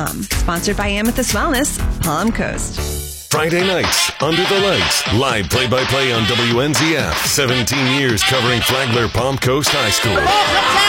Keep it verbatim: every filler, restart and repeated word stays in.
com. Sponsored by Amethyst Wellness, Palm Coast. Friday nights, Under the Lights. Live play-by-play on W N Z F. seventeen years covering Flagler Palm Coast High School.